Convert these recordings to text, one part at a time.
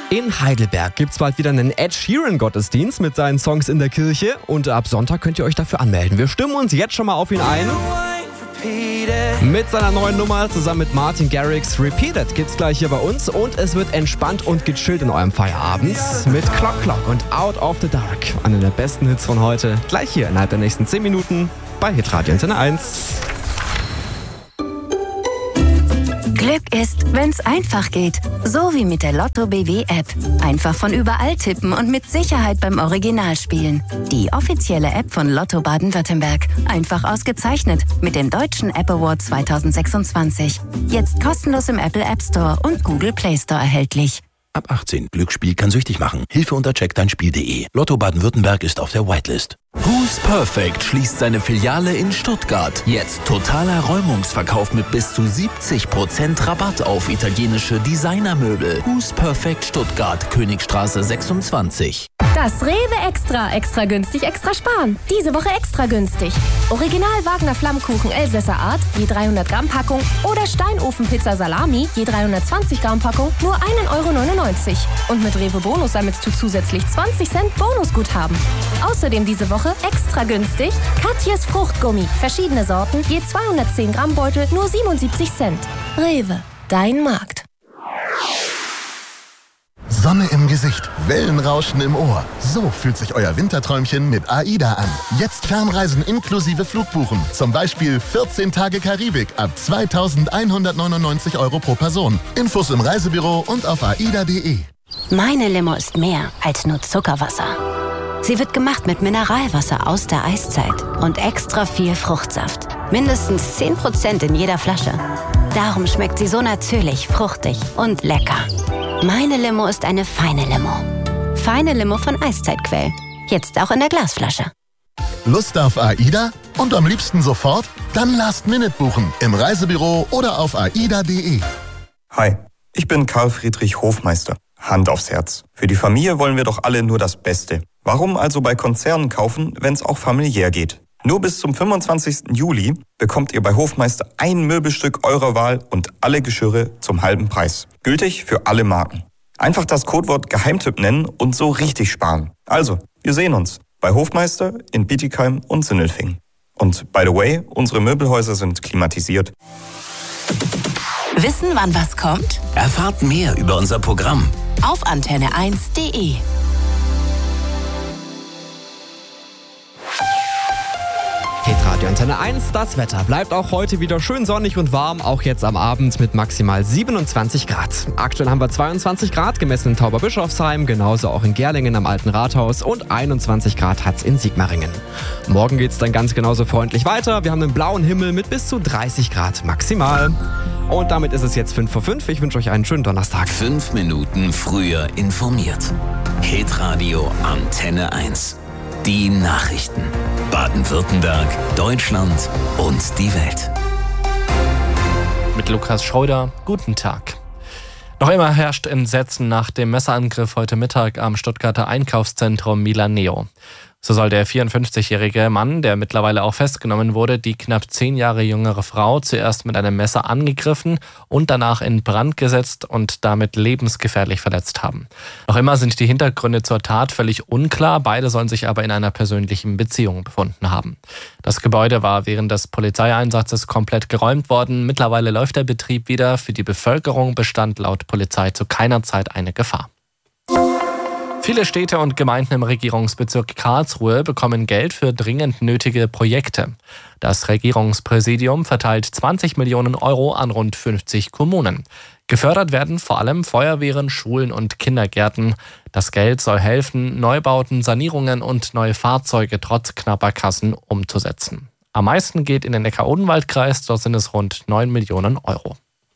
In Heidelberg gibt's bald wieder einen Ed Sheeran-Gottesdienst mit seinen Songs in der Kirche und ab Sonntag könnt ihr euch dafür anmelden. Wir stimmen uns jetzt schon mal auf ihn ein. Mit seiner neuen Nummer zusammen mit Martin Garrix Repeated gibt's gleich hier bei uns und es wird entspannt und gechillt in eurem Feierabend mit Clock Clock und Out of the Dark. Einer der besten Hits von heute, gleich hier innerhalb der nächsten 10 Minuten bei Hitradio Antenne 1. Glück ist, wenn's einfach geht. So wie mit der Lotto BW App. Einfach von überall tippen und mit Sicherheit beim Original spielen. Die offizielle App von Lotto Baden-Württemberg. Einfach ausgezeichnet mit dem Deutschen App Award 2026. Jetzt kostenlos im Apple App Store und Google Play Store erhältlich. Ab 18. Glücksspiel kann süchtig machen. Hilfe unter checkdeinspiel.de. Lotto Baden-Württemberg ist auf der Whitelist. Who's Perfect schließt seine Filiale in Stuttgart. Jetzt totaler Räumungsverkauf mit bis zu 70% Rabatt auf italienische Designermöbel. Who's Perfect Stuttgart, Königstraße 26. Das Rewe Extra günstig, extra sparen. Diese Woche extra günstig. Original Wagner Flammkuchen Elsässer Art, je 300 Gramm Packung oder Steinofenpizza Salami, je 320 Gramm Packung, nur 1,99 €. Und mit Rewe Bonus sammelst du zusätzlich 20 Cent Bonusguthaben. Außerdem diese Woche extra günstig Katjes Fruchtgummi. Verschiedene Sorten, je 210 Gramm Beutel, nur 77 Cent. Rewe, dein Markt. Sonne im Gesicht, Wellenrauschen im Ohr. So fühlt sich euer Winterträumchen mit AIDA an. Jetzt Fernreisen inklusive Flugbuchen. Zum Beispiel 14 Tage Karibik ab 2.199 € pro Person. Infos im Reisebüro und auf aida.de. Meine Limo ist mehr als nur Zuckerwasser. Sie wird gemacht mit Mineralwasser aus der Eiszeit und extra viel Fruchtsaft. Mindestens 10% in jeder Flasche. Darum schmeckt sie so natürlich, fruchtig und lecker. Meine Limo ist eine feine Limo. Feine Limo von Eiszeitquell. Jetzt auch in der Glasflasche. Lust auf AIDA? Und am liebsten sofort? Dann Last Minute buchen. Im Reisebüro oder auf aida.de. Hi, ich bin Karl Friedrich Hofmeister. Hand aufs Herz. Für die Familie wollen wir doch alle nur das Beste. Warum also bei Konzernen kaufen, wenn es auch familiär geht? Nur bis zum 25. Juli bekommt ihr bei Hofmeister ein Möbelstück eurer Wahl und alle Geschirre zum halben Preis. Gültig für alle Marken. Einfach das Codewort Geheimtipp nennen und so richtig sparen. Also, wir sehen uns bei Hofmeister in Bietigheim und Sindelfingen. Und by the way, unsere Möbelhäuser sind klimatisiert. Wissen, wann was kommt? Erfahrt mehr über unser Programm Auf antenne1.de. Hitradio Antenne 1, das Wetter bleibt auch heute wieder schön sonnig und warm, auch jetzt am Abend mit maximal 27 Grad. Aktuell haben wir 22 Grad gemessen in Tauberbischofsheim, genauso auch in Gerlingen am Alten Rathaus und 21 Grad hat's in Sigmaringen. Morgen geht's dann ganz genauso freundlich weiter. Wir haben einen blauen Himmel mit bis zu 30 Grad maximal. Und damit ist es jetzt 5:05 Uhr. Ich wünsche euch einen schönen Donnerstag. 5 Minuten früher informiert. Hitradio Antenne 1. Die Nachrichten. Baden-Württemberg, Deutschland und die Welt. Mit Lukas Schröder, guten Tag. Noch immer herrscht Entsetzen nach dem Messerangriff heute Mittag am Stuttgarter Einkaufszentrum Milaneo. So soll der 54-jährige Mann, der mittlerweile auch festgenommen wurde, die knapp 10 Jahre jüngere Frau zuerst mit einem Messer angegriffen und danach in Brand gesetzt und damit lebensgefährlich verletzt haben. Noch immer sind die Hintergründe zur Tat völlig unklar, beide sollen sich aber in einer persönlichen Beziehung befunden haben. Das Gebäude war während des Polizeieinsatzes komplett geräumt worden. Mittlerweile läuft der Betrieb wieder. Für die Bevölkerung bestand laut Polizei zu keiner Zeit eine Gefahr. Viele Städte und Gemeinden im Regierungsbezirk Karlsruhe bekommen Geld für dringend nötige Projekte. Das Regierungspräsidium verteilt 20 Millionen € an rund 50 Kommunen. Gefördert werden vor allem Feuerwehren, Schulen und Kindergärten. Das Geld soll helfen, Neubauten, Sanierungen und neue Fahrzeuge trotz knapper Kassen umzusetzen. Am meisten geht in den Neckar-Odenwald-Kreis, dort sind es rund 9 Millionen €.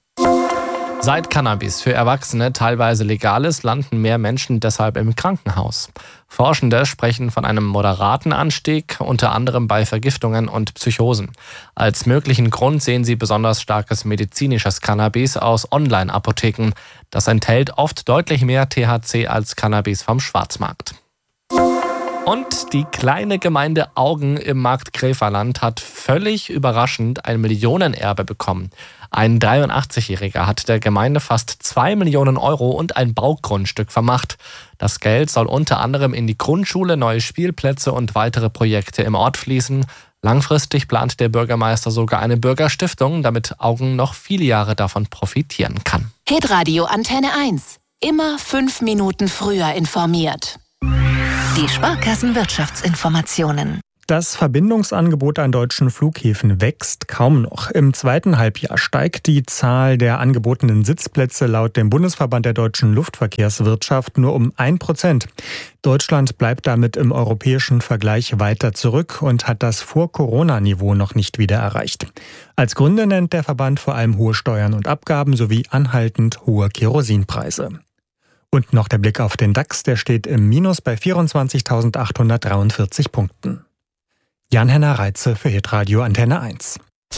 Seit Cannabis für Erwachsene teilweise legal ist, landen mehr Menschen deshalb im Krankenhaus. Forschende sprechen von einem moderaten Anstieg, unter anderem bei Vergiftungen und Psychosen. Als möglichen Grund sehen sie besonders starkes medizinisches Cannabis aus Online-Apotheken. Das enthält oft deutlich mehr THC als Cannabis vom Schwarzmarkt. Und die kleine Gemeinde Augen im Markgräferland hat völlig überraschend ein Millionenerbe bekommen. Ein 83-Jähriger hat der Gemeinde fast 2 Millionen Euro und ein Baugrundstück vermacht. Das Geld soll unter anderem in die Grundschule, neue Spielplätze und weitere Projekte im Ort fließen. Langfristig plant der Bürgermeister sogar eine Bürgerstiftung, damit Augen noch viele Jahre davon profitieren kann. Hitradio Antenne 1. Immer 5 Minuten früher informiert. Die Sparkassen-Wirtschaftsinformationen. Das Verbindungsangebot an deutschen Flughäfen wächst kaum noch. Im zweiten Halbjahr steigt die Zahl der angebotenen Sitzplätze laut dem Bundesverband der deutschen Luftverkehrswirtschaft nur um 1%. Deutschland bleibt damit im europäischen Vergleich weiter zurück und hat das Vor-Corona-Niveau noch nicht wieder erreicht. Als Gründe nennt der Verband vor allem hohe Steuern und Abgaben sowie anhaltend hohe Kerosinpreise. Und noch der Blick auf den DAX, der steht im Minus bei 24.843 Punkten. Jan-Henner Reitze für Hitradio Antenne 1.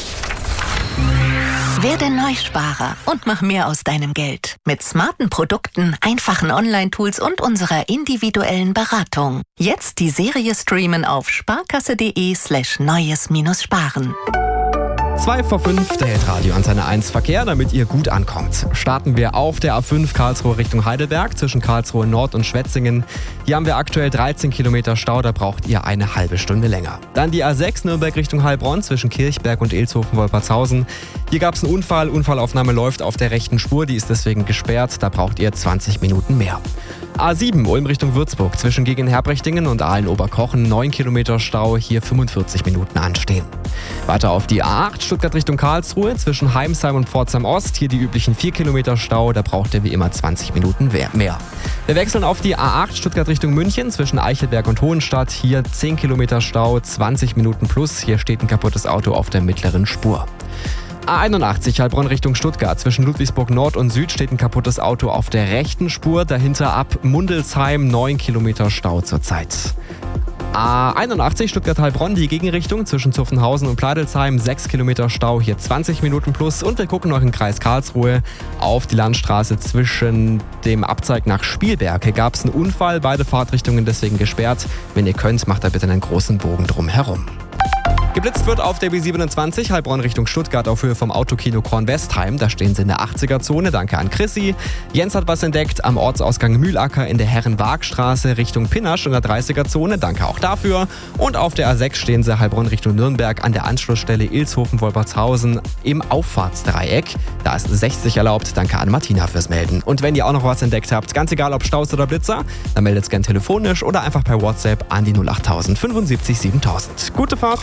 Werde Neusparer und mach mehr aus deinem Geld. Mit smarten Produkten, einfachen Online-Tools und unserer individuellen Beratung. Jetzt die Serie streamen auf sparkasse.de/neues-sparen. 2 vor 5, der Hitradio Antenne 1 Verkehr, damit ihr gut ankommt. Starten wir auf der A5 Karlsruhe Richtung Heidelberg zwischen Karlsruhe Nord und Schwetzingen. Hier haben wir aktuell 13 Kilometer Stau, da braucht ihr eine halbe Stunde länger. Dann die A6 Nürnberg Richtung Heilbronn zwischen Kirchberg und Ilshofen-Wolpertshausen. Hier gab es einen Unfall, Unfallaufnahme läuft auf der rechten Spur, die ist deswegen gesperrt, da braucht ihr 20 Minuten mehr. A7 Ulm Richtung Würzburg zwischen Gegenherbrechtingen und Aalen-Oberkochen 9 Kilometer Stau, hier 45 Minuten anstehen. Weiter auf die A8 Stuttgart Richtung Karlsruhe zwischen Heimsheim und Pforzheim Ost, hier die üblichen 4 Kilometer Stau, da braucht ihr wie immer 20 Minuten mehr. Wir wechseln auf die A8 Stuttgart Richtung München zwischen Eichelberg und Hohenstadt, hier 10 Kilometer Stau, 20 Minuten plus, hier steht ein kaputtes Auto auf der mittleren Spur. A81 Heilbronn Richtung Stuttgart. Zwischen Ludwigsburg Nord und Süd steht ein kaputtes Auto auf der rechten Spur. Dahinter ab Mundelsheim 9 Kilometer Stau zurzeit. A81 Stuttgart-Heilbronn, die Gegenrichtung zwischen Zuffenhausen und Pleidelsheim, 6 Kilometer Stau, hier 20 Minuten plus. Und wir gucken noch im Kreis Karlsruhe auf die Landstraße zwischen dem Abzweig nach Spielberg. Hier gab es einen Unfall, beide Fahrtrichtungen deswegen gesperrt. Wenn ihr könnt, macht da bitte einen großen Bogen drum herum. Geblitzt wird auf der B27 Heilbronn Richtung Stuttgart auf Höhe vom Autokino Kornwestheim. Da stehen sie in der 80er-Zone. Danke an Chrissy. Jens hat was entdeckt am Ortsausgang Mühlacker in der Herrenwaagstraße Richtung Pinnasch in der 30er-Zone. Danke auch dafür. Und auf der A6 stehen sie Heilbronn Richtung Nürnberg an der Anschlussstelle Ilshofen-Wolpertshausen im Auffahrtsdreieck. Da ist 60 erlaubt. Danke an Martina fürs Melden. Und wenn ihr auch noch was entdeckt habt, ganz egal ob Staus oder Blitzer, dann meldet es gern telefonisch oder einfach per WhatsApp an die 08000 75 7000. Gute Fahrt!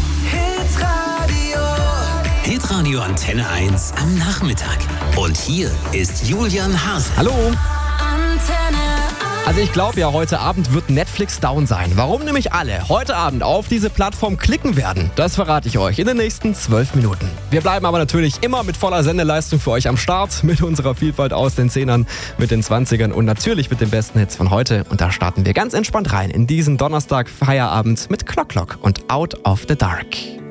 Hitradio Antenne 1 am Nachmittag. Und hier ist Julian Hase. Hallo! Also ich glaube ja, heute Abend wird Netflix down sein. Warum nämlich alle heute Abend auf diese Plattform klicken werden, das verrate ich euch in den nächsten 12 Minuten. Wir bleiben aber natürlich immer mit voller Sendeleistung für euch am Start, mit unserer Vielfalt aus den 10ern, mit den 20ern und natürlich mit den besten Hits von heute. Und da starten wir ganz entspannt rein in diesen Donnerstag Feierabend mit Clock Clock und Out of the Dark.